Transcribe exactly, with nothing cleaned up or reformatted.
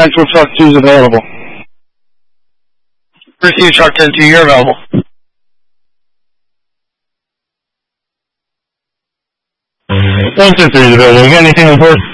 Central Truck two is available. Receive Truck ten two, you're available. One two three is available. You got anything on board?